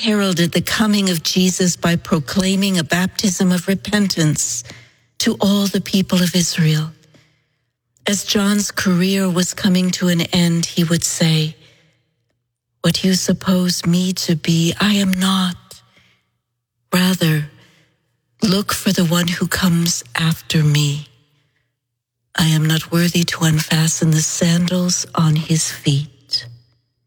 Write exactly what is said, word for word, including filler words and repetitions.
heralded the coming of Jesus by proclaiming a baptism of repentance to all the people of Israel. As John's career was coming to an end, he would say, "What you suppose me to be, I am not. Rather, look for the one who comes after me. I am not worthy to unfasten the sandals on his feet."